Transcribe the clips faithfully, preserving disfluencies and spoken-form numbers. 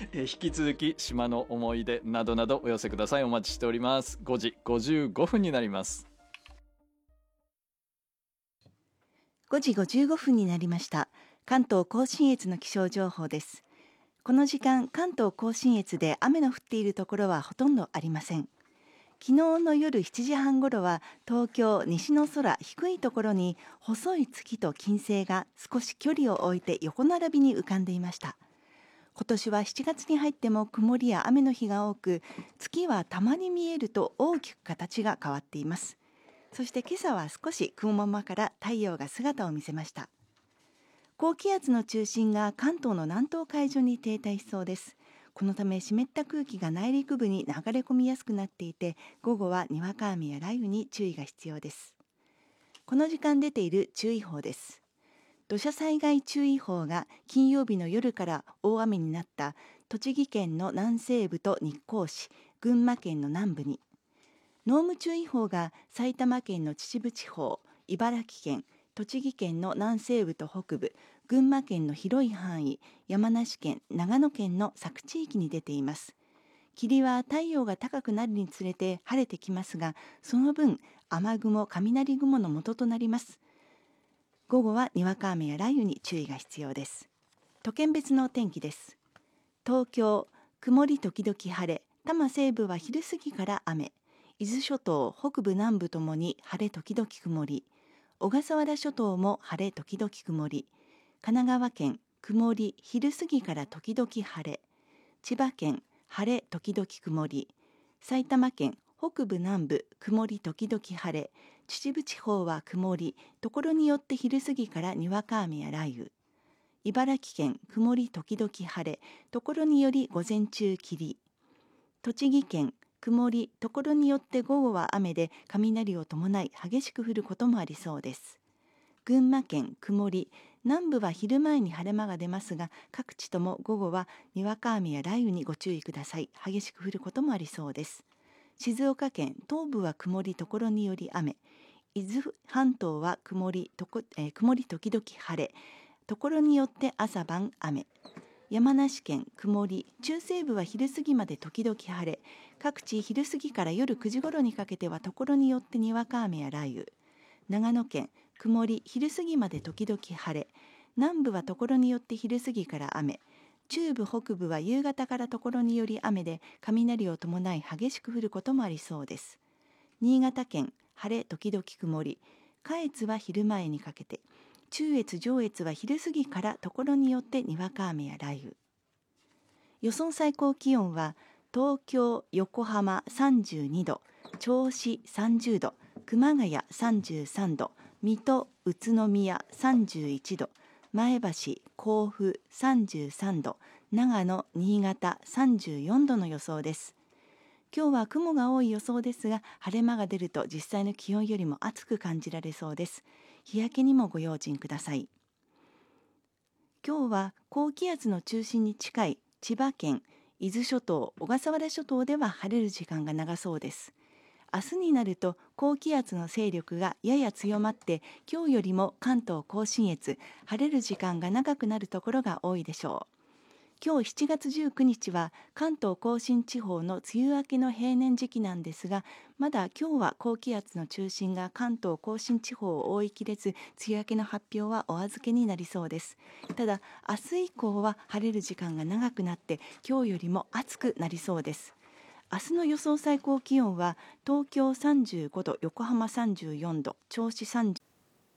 えー引き続き島の思い出などなどお寄せください。お待ちしております。ごじごじゅうごふんになります。 ごじごじゅうごふんになりました。関東甲信越の気象情報です。この時間、関東甲信越で雨の降っているところはほとんどありません。昨日の夜しちじはんごろは東京西の空低いところに細い月と金星が少し距離を置いて横並びに浮かんでいました。今年はしちがつに入っても曇りや雨の日が多く、月はたまに見えると大きく形が変わっています。そして今朝は少し雲間から太陽が姿を見せました。高気圧の中心が関東の南東海上に停滞しそうです。このため湿った空気が内陸部に流れ込みやすくなっていて、午後はにわか雨や雷雨に注意が必要です。この時間出ている注意報です。土砂災害注意報が金曜日の夜から大雨になった栃木県の南西部と日光市、群馬県の南部に、濃霧注意報が埼玉県の秩父地方、茨城県、栃木県の南西部と北部、群馬県の広い範囲、山梨県、長野県の佐久地域に出ています。霧は太陽が高くなるにつれて晴れてきますが、その分雨雲、雷雲の元となります。午後はにわか雨や雷雨に注意が必要です。都県別のお天気です。東京、曇り時々晴れ、多摩西部は昼過ぎから雨、伊豆諸島、北部南部ともに晴れ時々曇り、小笠原諸島も晴れ時々曇り、神奈川県、曇り、昼過ぎから時々晴れ、千葉県、晴れ時々曇り、埼玉県、北部南部、曇り時々晴れ、秩父地方は曇り、ところによって昼過ぎからにわか雨や雷雨、茨城県、曇り時々晴れ、ところにより午前中霧、栃木県、曇り、ところによって午後は雨で雷を伴い激しく降ることもありそうです。群馬県、曇り、南部は昼前に晴れ間が出ますが、各地とも午後はにわか雨や雷雨にご注意ください。激しく降ることもありそうです。静岡県、東部は曇り、ところにより雨、伊豆半島は曇り、とこ、えー、曇り時々晴れ、ところによって朝晩雨、山梨県、曇り、中西部は昼過ぎまで時々晴れ、各地昼過ぎから夜くじ頃にかけてはところによってにわか雨や雷雨、長野県、曇り、昼過ぎまで時々晴れ、南部はところによって昼過ぎから雨、中部北部は夕方からところにより雨で雷を伴い激しく降ることもありそうです。新潟県、晴れ時々曇り、下越は昼前にかけて、中越上越は昼過ぎからところによってにわか雨や雷雨。予想最高気温は東京、横浜さんじゅうにど、銚子さんじゅうど、熊谷さんじゅうさんど、水戸、宇都宮さんじゅういちど、前橋、甲府さんじゅうさんど、長野、新潟さんじゅうよんどの予想です。今日は雲が多い予想ですが、晴れ間が出ると実際の気温よりも暑く感じられそうです。日焼けにもご用心ください。今日は高気圧の中心に近い千葉県、伊豆諸島、小笠原諸島では晴れる時間が長そうです。明日になると高気圧の勢力がやや強まって、今日よりも関東甲信越、晴れる時間が長くなるところが多いでしょう。今日しちがつじゅうくにちは関東甲信地方の梅雨明けの平年時期なんですが、まだ今日は高気圧の中心が関東甲信地方を覆いきれず、梅雨明けの発表はお預けになりそうです。ただ明日以降は晴れる時間が長くなって今日よりも暑くなりそうです。明日の予想最高気温は東京さんじゅうごど、横浜さんじゅうよんど、銚子さんじゅう。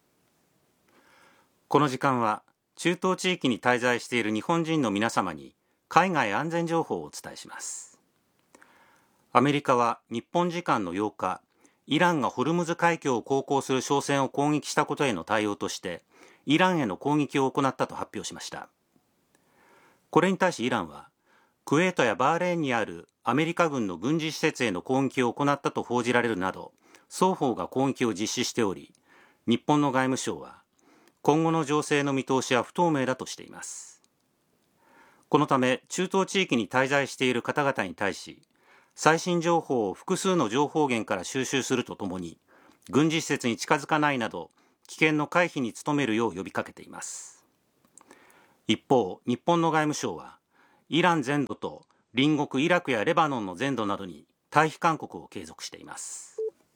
この時間は中東地域に滞在している日本人の皆様に海外安全情報をお伝えします。アメリカは日本時間のようか、イランがホルムズ海峡を航行する商船を攻撃したことへの対応としてイランへの攻撃を行ったと発表しました。これに対しイランはクウェートやバーレーンにあるアメリカ軍の軍事施設への攻撃を行ったと報じられるなど、双方が攻撃を実施しており、日本の外務省は今後の情勢の見通しは不透明だとしています。このため中東地域に滞在している方々に対し、最新情報を複数の情報源から収集するとともに、軍事施設に近づかないなど危険の回避に努めるよう呼びかけています。一方、日本の外務省はイラン全土と隣国イラクやレバノンの全土などに退避勧告を継続しています。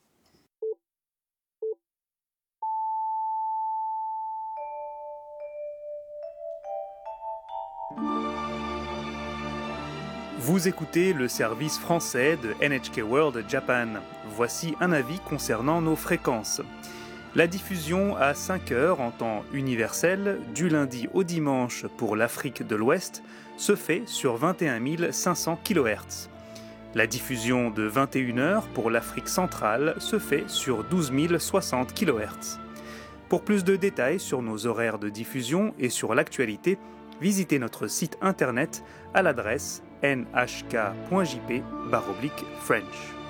Vous écoutez le service français de N H K World Japan. Voici un avis concernant nos fréquences. La diffusion à cinq heures en temps universel, du lundi au dimanche pour l'Afrique de l'Ouest, se fait sur vingt et un mille cinq cents kilohertz. La diffusion de vingt et une heures pour l'Afrique centrale se fait sur douze mille soixante kilohertz. Pour plus de détails sur nos horaires de diffusion et sur l'actualité, visitez notre site internet à l'adresse n h k point j p barre oblique French.